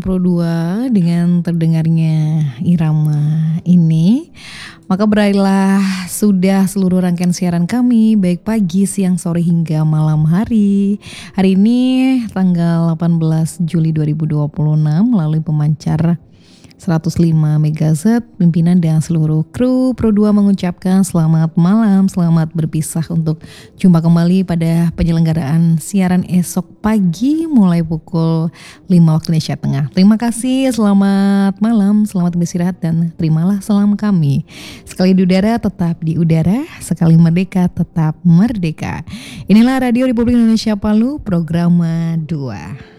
Pro 2 dengan terdengarnya irama ini, maka berakhirlah sudah seluruh rangkaian siaran kami, baik pagi, siang, sore hingga malam hari. Hari ini tanggal 18 Juli 2026 melalui pemancar 105 MHz, pimpinan dan seluruh kru Pro 2 mengucapkan selamat malam, selamat berpisah untuk jumpa kembali pada penyelenggaraan siaran esok pagi mulai pukul 5 waktu Indonesia Tengah. Terima kasih, selamat malam, selamat beristirahat dan terimalah salam kami. Sekali di udara tetap di udara, sekali merdeka tetap merdeka. Inilah Radio Republik Indonesia Palu, Programa 2.